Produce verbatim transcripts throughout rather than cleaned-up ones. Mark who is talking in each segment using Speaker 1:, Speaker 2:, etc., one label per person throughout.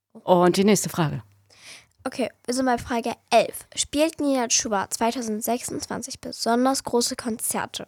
Speaker 1: Und die nächste Frage.
Speaker 2: Okay, wir sind bei Frage elf. Spielt Nina Chuba zwanzig sechsundzwanzig besonders große Konzerte?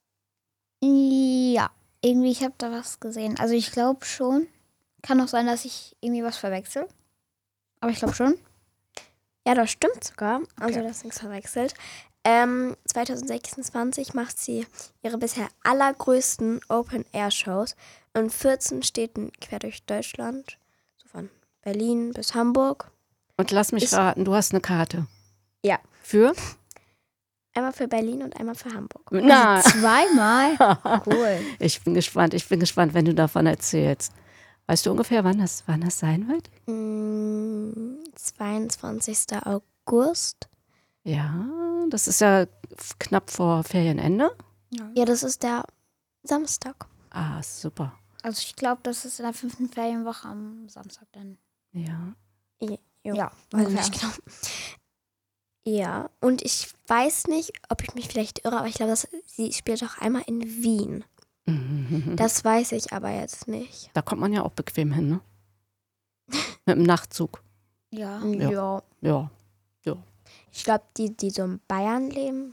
Speaker 3: Ja, irgendwie, ich habe da was gesehen. Also ich glaube schon. Kann auch sein, dass ich irgendwie was verwechsel. Aber ich glaube schon.
Speaker 2: Ja, das stimmt sogar. Also,
Speaker 3: Okay.
Speaker 2: das ist nichts verwechselt. Ähm, zwanzig sechsundzwanzig macht sie ihre bisher allergrößten Open-Air-Shows in vierzehn Städten quer durch Deutschland. So von Berlin bis Hamburg.
Speaker 1: Und lass mich
Speaker 2: Ich-
Speaker 1: raten, du hast eine Karte.
Speaker 2: Ja.
Speaker 1: Für?
Speaker 2: Einmal für Berlin und einmal für Hamburg.
Speaker 1: Na,
Speaker 3: Zweimal? Cool.
Speaker 1: ich bin gespannt, ich bin gespannt, wenn du davon erzählst. Weißt du ungefähr, wann das, wann das sein wird?
Speaker 2: Mm, zweiundzwanzigsten August.
Speaker 1: Ja, das ist ja f- knapp vor Ferienende.
Speaker 2: Ja, das ist der Samstag.
Speaker 1: Ah, super.
Speaker 3: Also ich glaube, das ist in der fünften Ferienwoche am Samstag dann.
Speaker 1: Ja.
Speaker 2: Jo.
Speaker 3: Ja,
Speaker 2: Also
Speaker 3: ungefähr.
Speaker 2: nicht genau. Ja, und ich weiß nicht, ob ich mich vielleicht irre, aber ich glaube, dass sie spielt auch einmal in Wien.
Speaker 1: Mhm.
Speaker 2: Das weiß ich aber jetzt nicht.
Speaker 1: Da kommt man ja auch bequem hin, ne? Mit dem Nachtzug.
Speaker 3: Ja.
Speaker 1: Ja.
Speaker 2: Ja.
Speaker 1: Ja.
Speaker 2: Ich glaube, die, die so in Bayern leben,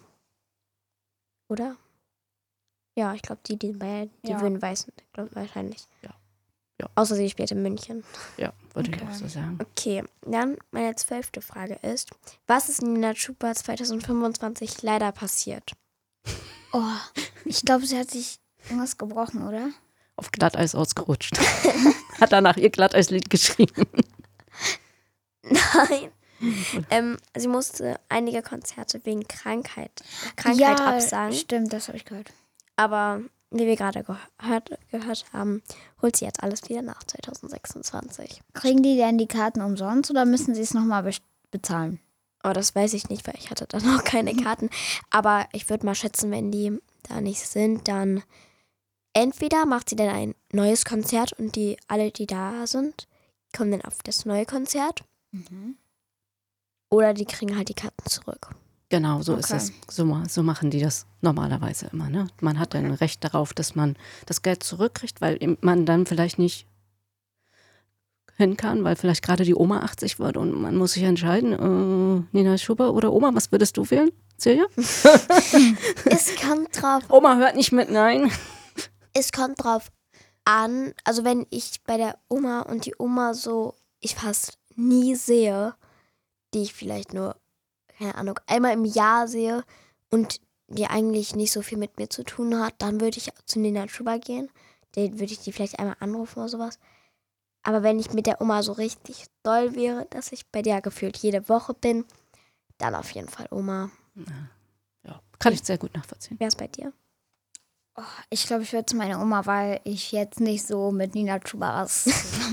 Speaker 2: oder? Ja, ich glaube, die, die in Bayern, die
Speaker 3: Ja.
Speaker 2: würden weiß, glaub, wahrscheinlich.
Speaker 1: Ja. Ja.
Speaker 2: Außer sie spielt in München.
Speaker 1: Ja, würde ich
Speaker 3: Okay.
Speaker 1: auch so sagen.
Speaker 2: Okay, dann meine zwölfte Frage ist, was ist Nina Chuba zwanzig fünfundzwanzig leider passiert?
Speaker 3: Oh, ich glaube, sie hat sich irgendwas gebrochen, oder?
Speaker 1: Auf Glatteis ausgerutscht. Hat danach ihr Glatteislied geschrieben.
Speaker 2: Nein. ähm, sie musste einige Konzerte wegen Krankheit, Krankheit
Speaker 3: ja,
Speaker 2: absagen.
Speaker 3: Stimmt, das habe ich gehört.
Speaker 2: Aber wie wir gerade gehört, gehört haben, holt sie jetzt alles wieder nach zwanzig sechsundzwanzig.
Speaker 3: Kriegen die denn die Karten umsonst oder müssen sie es nochmal be- bezahlen?
Speaker 2: Aber das weiß ich nicht, weil ich hatte da noch keine Karten. Aber ich würde mal schätzen, wenn die da nicht sind, dann entweder macht sie dann ein neues Konzert und die alle, die da sind, kommen dann auf das neue Konzert.
Speaker 3: Mhm.
Speaker 2: Oder die kriegen halt die Karten zurück.
Speaker 1: Genau, so ist
Speaker 3: Okay.
Speaker 1: es. So, ma- so machen die das normalerweise immer. Ne? Man hat dann Recht darauf, dass man das Geld zurückkriegt, weil eben man dann vielleicht nicht hin kann, weil vielleicht gerade die Oma achtzig wird und man muss sich entscheiden, äh, Nina Chuba oder Oma, was würdest du wählen, Celia?
Speaker 2: Es kommt drauf,
Speaker 1: Oma hört nicht mit, nein.
Speaker 2: es kommt drauf an, also wenn ich bei der Oma und die Oma so, ich fast nie sehe, die ich vielleicht nur, keine Ahnung, einmal im Jahr sehe und die eigentlich nicht so viel mit mir zu tun hat, dann würde ich zu Nina Chuba gehen. Dann würde ich die vielleicht einmal anrufen oder sowas. Aber wenn ich mit der Oma so richtig doll wäre, dass ich bei der gefühlt jede Woche bin, dann auf jeden Fall Oma.
Speaker 1: Ja, kann ich sehr gut nachvollziehen.
Speaker 2: Wer ist bei dir?
Speaker 3: Oh, ich glaube, ich würde zu meiner Oma, weil ich jetzt nicht so mit Nina Chuba was.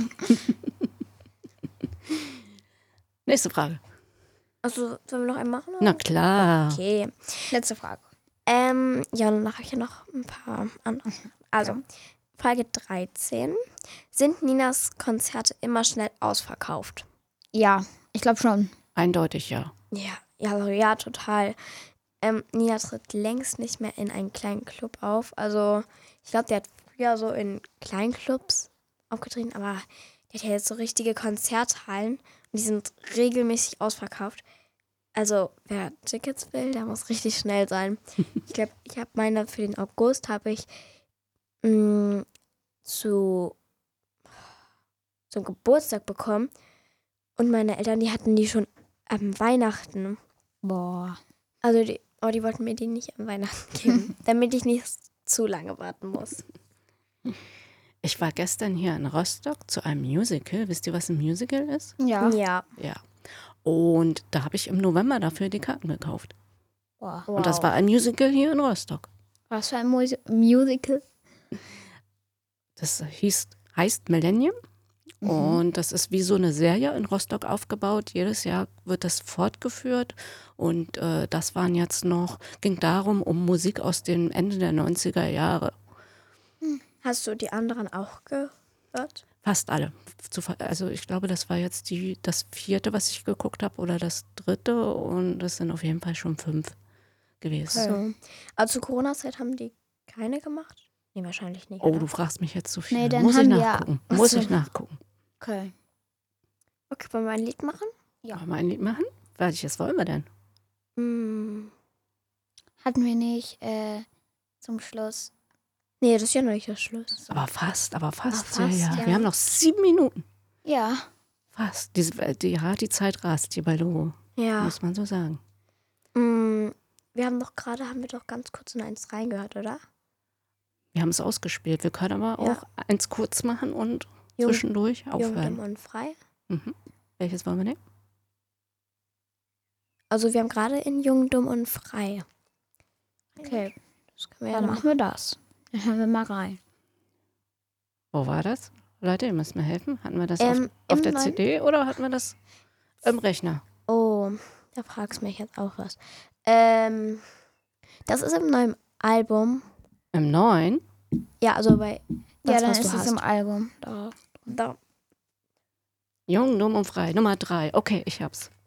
Speaker 1: Nächste Frage.
Speaker 2: Also, sollen wir noch einen machen?
Speaker 1: Na klar.
Speaker 2: Okay.
Speaker 3: Letzte Frage.
Speaker 2: Ähm, ja, dann mache ich ja noch ein paar andere. Also, Frage dreizehn. Sind Ninas Konzerte immer schnell ausverkauft?
Speaker 3: Ja, ich glaube schon.
Speaker 1: Eindeutig ja.
Speaker 2: Ja, ja, also, ja, total. Ähm, Nina tritt längst nicht mehr in einen kleinen Club auf. Also, ich glaube, die hat früher so in kleinen Clubs aufgetreten, aber die hat ja jetzt so richtige Konzerthallen und die sind regelmäßig ausverkauft. Also, wer Tickets will, der muss richtig schnell sein. Ich glaube, ich habe meine für den August habe ich mh, zu zum Geburtstag bekommen und meine Eltern, die hatten die schon am Weihnachten.
Speaker 3: Boah.
Speaker 2: Also, die, oh, die wollten mir die nicht am Weihnachten geben, damit ich nicht zu lange warten muss.
Speaker 1: Ich war gestern hier in Rostock zu einem Musical. Wisst ihr, was ein Musical ist?
Speaker 3: Ja.
Speaker 2: Ja.
Speaker 1: Ja. Und da habe ich im November dafür die Karten gekauft.
Speaker 3: Boah.
Speaker 1: Und das war ein Musical hier in Rostock.
Speaker 3: Was für ein Mus- Musical?
Speaker 1: Das hieß, heißt Millennium.
Speaker 3: Mhm.
Speaker 1: Und das ist wie so eine Serie in Rostock aufgebaut. Jedes Jahr wird das fortgeführt. Und äh, das waren jetzt noch, ging darum, um Musik aus dem Ende der neunziger Jahre.
Speaker 2: Hast du die anderen auch gehört?
Speaker 1: Fast alle. Zu ver- Also ich glaube, das war jetzt die, das vierte, was ich geguckt habe, oder das dritte. Und das sind auf jeden Fall schon fünf gewesen.
Speaker 2: So. Also zur Corona-Zeit haben die keine gemacht? Nee, wahrscheinlich nicht.
Speaker 1: Oh,
Speaker 2: oder?
Speaker 1: du fragst mich jetzt zu viel.
Speaker 3: Nee, dann
Speaker 1: Muss ich
Speaker 3: haben die ja-
Speaker 1: nachgucken.
Speaker 3: Ach
Speaker 1: Muss
Speaker 3: so.
Speaker 1: ich nachgucken.
Speaker 3: Okay.
Speaker 2: Okay, wollen wir ein Lied machen?
Speaker 3: Ja.
Speaker 1: Wollen wir ein Lied machen? Welches wollen wir denn?
Speaker 2: Hm.
Speaker 3: Hatten wir nicht äh, zum Schluss.
Speaker 2: Nee, das ist ja noch nicht das Schluss.
Speaker 1: Aber fast, aber fast.
Speaker 2: Ah, fast,
Speaker 1: ja, ja.
Speaker 2: ja.
Speaker 1: Wir haben noch sieben Minuten.
Speaker 3: Ja.
Speaker 1: Fast. Diese, die, ja, die Zeit rast hier bei Logo,
Speaker 2: Ja.
Speaker 1: muss man so sagen.
Speaker 2: Hm. Wir haben doch gerade, haben wir doch ganz kurz in eins reingehört, oder?
Speaker 1: Wir haben es ausgespielt. Wir können aber
Speaker 2: Ja.
Speaker 1: auch eins kurz machen und
Speaker 2: Jung-
Speaker 1: zwischendurch
Speaker 2: Jung,
Speaker 1: aufhören.
Speaker 2: dumm und frei.
Speaker 1: Mhm. Welches wollen wir nehmen?
Speaker 2: Also wir haben gerade in Jung, dumm und frei.
Speaker 3: Okay,
Speaker 2: Das können wir ja
Speaker 3: dann
Speaker 2: dann
Speaker 3: machen wir das. Dann hören wir mal rein.
Speaker 1: Wo war das? Leute, ihr müsst mir helfen. Hatten wir das
Speaker 2: Ähm,
Speaker 1: auf, auf
Speaker 2: im
Speaker 1: der
Speaker 2: neuen-
Speaker 1: C D oder hatten wir das im Rechner?
Speaker 2: Oh, da fragst du mich jetzt auch was. Ähm, das ist im neuen Album.
Speaker 1: Im neuen?
Speaker 2: Ja, also bei das,
Speaker 3: Ja, dann
Speaker 2: was
Speaker 3: ist
Speaker 2: du
Speaker 3: es
Speaker 2: hast.
Speaker 3: im Album. Da.
Speaker 2: Da.
Speaker 1: Jung, dumm und frei. Nummer drei. Okay, ich hab's.